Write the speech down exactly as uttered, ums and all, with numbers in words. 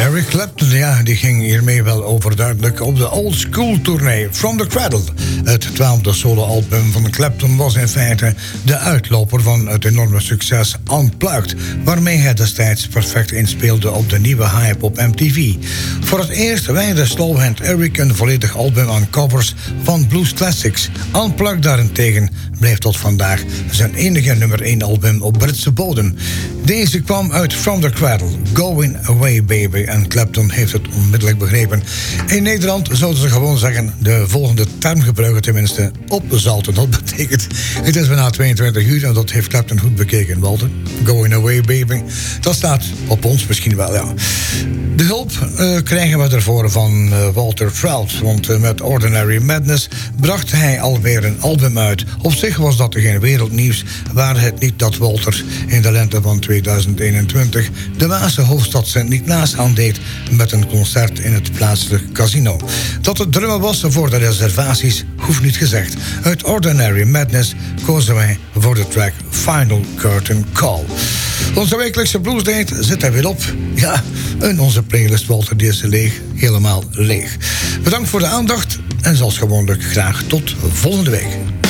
Eric Clapton, ja, die ging hiermee wel overduidelijk op de Old School tournee. From the Cradle. Het twaalfde soloalbum van Clapton was in feite de uitloper van het enorme succes Unplugged, waarmee hij destijds perfect inspeelde op de nieuwe hype op M T V. Voor het eerst wijde Slowhand Eric een volledig album aan covers van blues classics. Unplugged daarentegen bleef tot vandaag zijn enige nummer één album op Britse bodem. Deze kwam uit From the Cradle, Going Away Baby, en Clapton heeft het onmiddellijk begrepen. In Nederland zouden ze gewoon zeggen, de volgende term gebruiken tenminste, opzalten. Dat betekent, het is bijna tweeëntwintig uur en dat heeft Clapton goed bekeken, Walter. Going Away Baby, dat staat op ons misschien wel, ja. De hulp uh, krijgen we ervoor van uh, Walter Trout, want uh, met Ordinary Madness bracht hij alweer een album uit. Op zich was dat geen wereldnieuws, waar het niet dat Walter in de lente van tweeduizend eenentwintig de Waalse hoofdstad Sint-Niklaas aandeed met een concert in het plaatselijke casino. Dat het drummen was voor de reservaties hoeft niet gezegd. Uit Ordinary Madness kozen wij voor de track Final Curtain Call. Onze wekelijkse bluesdate zit er weer op. Ja, en onze playlist, Walter, die is leeg, helemaal leeg. Bedankt voor de aandacht en zoals gewoonlijk graag tot volgende week.